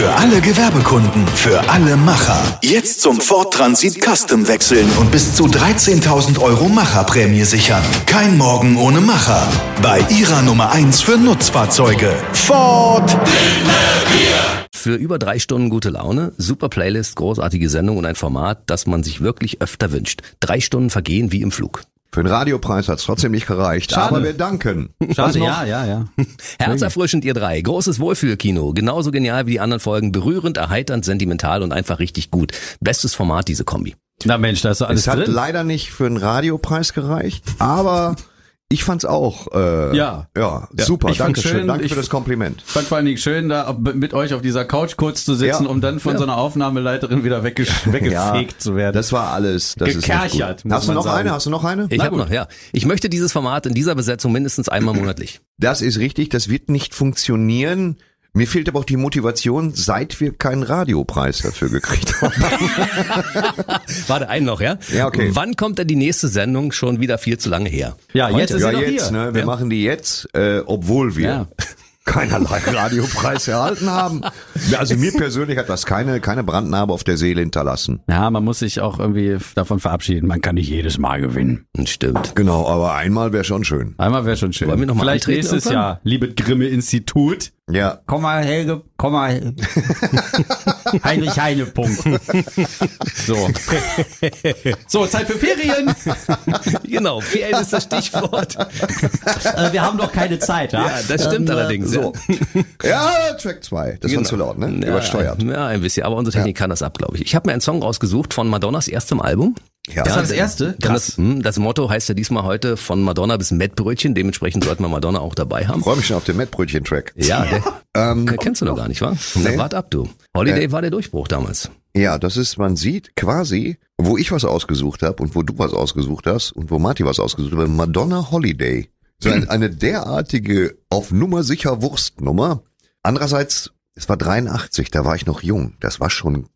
Für alle Gewerbekunden, für alle Macher. Jetzt zum Ford Transit Custom wechseln und bis zu 13.000 € Macherprämie sichern. Kein Morgen ohne Macher. Bei Ihrer Nummer 1 für Nutzfahrzeuge. Ford. Für über 3 Stunden gute Laune, super Playlist, großartige Sendung und ein Format, das man sich wirklich öfter wünscht. 3 Stunden vergehen wie im Flug. Für den Radiopreis hat's trotzdem nicht gereicht, Schade. aber wir danken. Schade, ja. Herzerfrischend, ihr drei. Großes Wohlfühlkino. Genauso genial wie die anderen Folgen. Berührend, erheiternd, sentimental und einfach richtig gut. Bestes Format, diese Kombi. Na Mensch, da ist doch alles Es hat drin. leider nicht für den Radiopreis gereicht, aber ich fand's auch Ja. super. Ich fand's schön. Danke Ich für das Kompliment. Fand vor allen Dingen schön, da mit euch auf dieser Couch kurz zu sitzen, Ja. um dann von so einer Aufnahmeleiterin wieder weggefegt zu werden. Das war alles. Das Gekerchert, ist nicht gut. muss Hast du man noch sagen. eine? Hast du noch eine? Ich habe noch, ja. Ich möchte dieses Format in dieser Besetzung mindestens einmal monatlich. Das ist richtig. Das wird nicht funktionieren. Mir fehlt aber auch die Motivation, seit wir keinen Radiopreis dafür gekriegt haben. Warte, einen noch, ja? Ja, okay. Wann kommt denn die nächste Sendung? Schon wieder viel zu lange her. Ja, jetzt ist Ja, sie doch jetzt, hier. ne? Wir machen die jetzt, obwohl wir Ja. keinerlei Radiopreis erhalten haben. Also mir persönlich hat das keine Brandnarbe auf der Seele hinterlassen. Ja, man muss sich auch irgendwie davon verabschieden. Man kann nicht jedes Mal gewinnen. Stimmt. Genau, aber einmal wäre schon schön. Einmal wäre schon schön. Wollen wir noch mal Vielleicht antreten nächstes irgendwann? Jahr, liebe Grimme-Institut. Ja. Komm mal, Helge, komm mal. Heinrich Heine, Punkt. So. So, Zeit für Ferien. Genau, Ferien ist das Stichwort. Wir haben doch keine Zeit, ja? Ja, das stimmt allerdings. So. Ja, Track 2. Das war zu laut, ne? Übersteuert. Ja, ein bisschen, aber unsere Technik kann das ab, glaube ich. Ich habe mir einen Song rausgesucht von Madonnas erstem Album. Ja. Das war das erste? Krass. Das Motto heißt ja diesmal heute von Madonna bis Mettbrötchen. Dementsprechend sollten wir Madonna auch dabei haben. Freue mich schon auf den Mettbrötchen-Track. Ja, der kennst du noch gar nicht, wa? Nee. Wart ab, du. Holiday war der Durchbruch damals. Ja, das ist, man sieht quasi, wo ich was ausgesucht habe und wo du was ausgesucht hast und wo Marty was ausgesucht hat, Madonna Holiday. So eine derartige auf Nummer sicher Wurstnummer. Andererseits, es war 83, da war ich noch jung. Das war schon.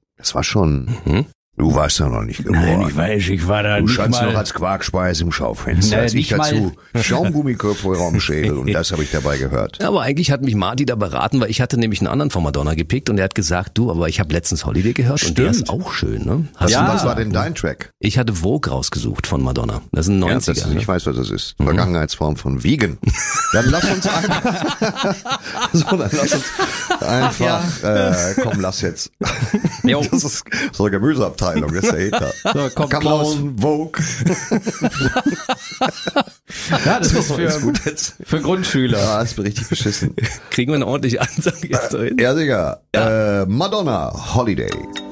Du warst ja noch nicht geboren. weiß, ich war da Du standst noch als Quarkspeise im Schaufenster. Nee, Als ich nicht mal. dazu Schaumgummiköpfe am Schädel und das habe ich dabei gehört. Ja, aber eigentlich hat mich Marty da beraten, weil ich hatte nämlich einen anderen von Madonna gepickt und er hat gesagt, du, aber ich habe letztens Holiday gehört und der ist auch schön, ne? Hast Ja. du Was war denn dein Track? Ich hatte Vogue rausgesucht von Madonna. Das sind 90er. Ich weiß, was das ist. Vergangenheitsform von Vegan. Dann lass uns komm, lass jetzt. Jo. Das ist so eine Gemüseabteilung, das ist der Hater. So, komm, Kam Klaus. aus Vogue. Ja, das ist Ist gut jetzt. für Grundschüler. Ah, ist richtig beschissen. Kriegen wir eine ordentliche Ansage jetzt dahin? Ja, sicher. Madonna, Holiday.